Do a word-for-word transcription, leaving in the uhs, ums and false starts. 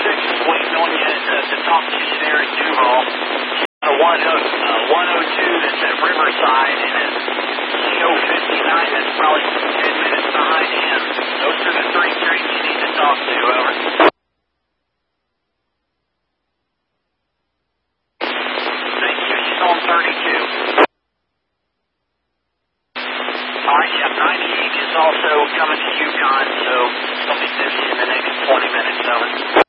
six is waiting on you to, to talk to you there at Duval. Uh, one oh two that's at Riverside, and then C O fifty-nine that's probably ten minutes behind him. Those are the three trains you need to talk to, over. Thank you. He's on thirty-two. All right, yeah, ninety-eight is also coming to Yukon, so he'll be busy in the next twenty minutes, over.